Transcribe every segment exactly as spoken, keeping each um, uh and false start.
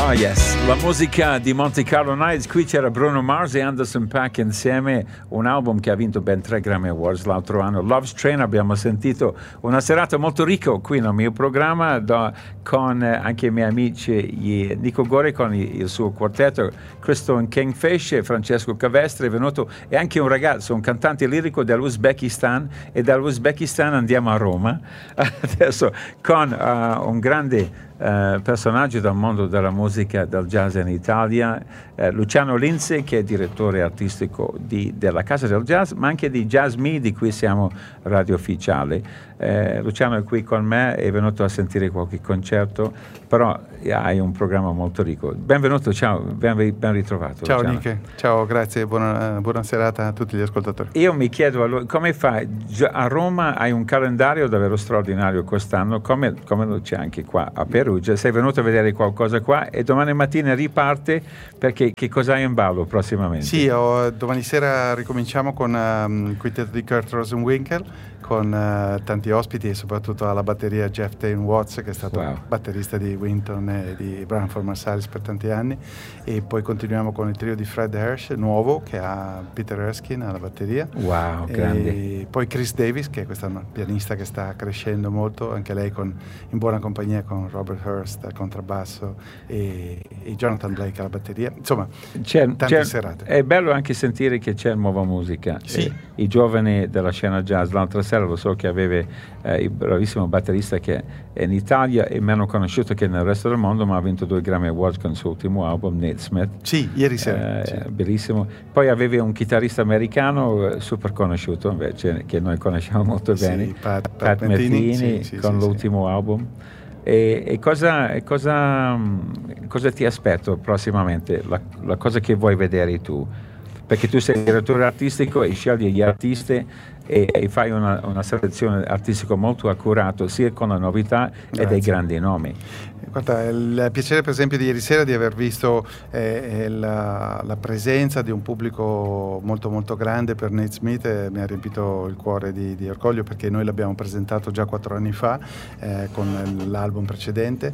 Ah yes, la musica di Monte Carlo Nights. Qui c'era Bruno Mars e Anderson .Paak insieme, un album che ha vinto ben tre Grammy Awards l'altro anno. Love's Train. Abbiamo sentito una serata molto ricca qui nel mio programma da, con eh, anche i miei amici gli, Nico Gori con il, il suo quartetto, Crystal Kingfish, Francesco Cavestre è venuto, e anche un ragazzo, un cantante lirico dall'Uzbekistan, e dall'Uzbekistan andiamo a Roma adesso con uh, un grande Uh, personaggio del mondo della musica del jazz in Italia, uh, Luciano Lindsay, che è direttore artistico di, della Casa del Jazz, ma anche di Jazz Me, di cui siamo radio ufficiale. Uh, Luciano è qui con me, è venuto a sentire qualche concerto, però hai un programma molto ricco. Benvenuto, ciao, ben, ben ritrovato. Ciao Luciano. Nick, ciao, grazie, buona, buona serata a tutti gli ascoltatori. Io mi chiedo, allora, come fai? A Roma hai un calendario davvero straordinario quest'anno, come, come lo c'è anche qua a Perugia. Sei venuto a vedere qualcosa qua e domani mattina riparte, perché che cosa hai in ballo prossimamente? Sì, oh, domani sera ricominciamo con um, il quintetto di Kurt Rosenwinkel, con uh, tanti ospiti e soprattutto alla batteria Jeff Dane Watts, che è stato wow. batterista di Winton e di Branford Marsalis per tanti anni, e poi continuiamo con il trio di Fred Hersch nuovo, che ha Peter Erskine alla batteria. Wow, e grande. Poi Chris Davis, che è questa pianista che sta crescendo molto, anche lei con, in buona compagnia con Robert Hurst al contrabbasso e, e Jonathan Blake alla batteria. Insomma, c'è, tante c'è, serate. È bello anche sentire che c'è nuova musica. Sì. Eh, i giovani della scena jazz. L'altra sera lo so che avevi eh, il bravissimo batterista che è in Italia e meno conosciuto che nel resto del mondo, ma ha vinto due Grammy Awards con il suo ultimo album, Nate Smith. Sì, ieri sera. Eh, sì. Bellissimo. Poi avevi un chitarrista americano eh, super conosciuto invece, che noi conosciamo molto bene, sì, Pat, Pat, Pat Metheny, sì, sì, con sì, l'ultimo sì. album. E, e cosa, e cosa, cosa ti aspetto prossimamente? La, la cosa che vuoi vedere tu? Perché tu sei direttore artistico e scegli gli artisti e, e fai una, una selezione artistica molto accurata, sia con la novità e dei grandi nomi. Guarda, il piacere per esempio di ieri sera di aver visto eh, la, la presenza di un pubblico molto molto grande per Nate Smith eh, mi ha riempito il cuore di, di orgoglio, perché noi l'abbiamo presentato già quattro anni fa eh, con l'album precedente,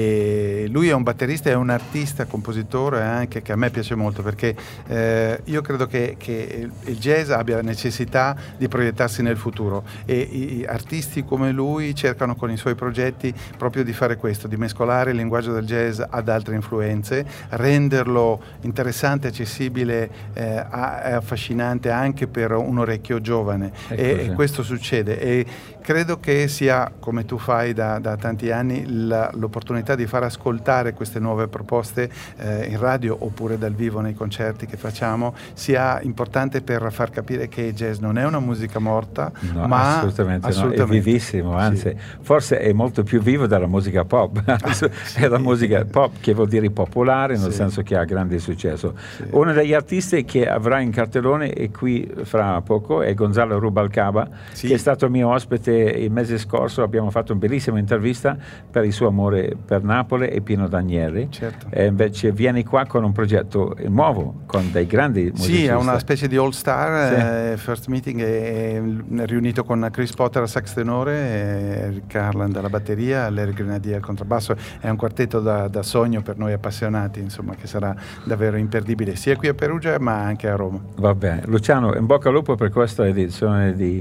e lui è un batterista, è un artista, compositore anche, che a me piace molto, perché eh, io credo che, che il jazz abbia necessità di proiettarsi nel futuro, e i artisti come lui cercano con i suoi progetti proprio di fare questo, di mescolare il linguaggio del jazz ad altre influenze, renderlo interessante, accessibile e eh, affascinante anche per un orecchio giovane, e, e questo succede, e credo che sia, come tu fai da, da tanti anni, la, l'opportunità di far ascoltare queste nuove proposte eh, in radio oppure dal vivo nei concerti che facciamo, sia importante per far capire che il jazz non è una musica morta, no, ma assolutamente, assolutamente no, è vivissimo, anzi sì. forse è molto più vivo della musica pop. Ah, sì. È la musica pop, che vuol dire popolare, nel sì. senso che ha grande successo. Sì. Uno degli artisti che avrà in cartellone e qui fra poco è Gonzalo Rubalcaba, sì. che è stato mio ospite il mese scorso. Abbiamo fatto una bellissima intervista per il suo amore per Napoli e Pino Danieli. Certo. E invece vieni qua con un progetto nuovo, con dei grandi musicisti. Sì, è una specie di all star, sì. eh, First Meeting è, è riunito con Chris Potter al sax tenore, e Rick Garland alla batteria, Larry Grenadier al contrabbasso. È un quartetto da, da sogno per noi appassionati, insomma, che sarà davvero imperdibile sia qui a Perugia ma anche a Roma. Va bene, Luciano, in bocca al lupo per questa edizione di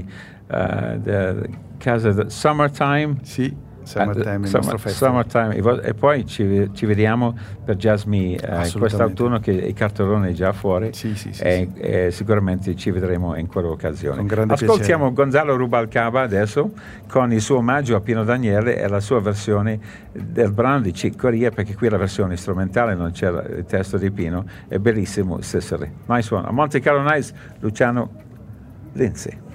uh, Casa Summertime. Sì. Summertime, il Summer, nostro festival. Summertime, e poi ci, ci vediamo per Jazz Me eh, quest'autunno, che il cartellone è già fuori, sì, sì, sì, e, sì. e sicuramente ci vedremo in quell'occasione. Con grande Ascoltiamo piacere. Gonzalo Rubalcaba adesso con il suo omaggio a Pino Daniele e la sua versione del brano di Chick Corea, perché qui la versione strumentale, non c'è il testo di Pino, è bellissimo. Sicily. Nice one. A Monte Carlo Nights, Luciano Lindsay.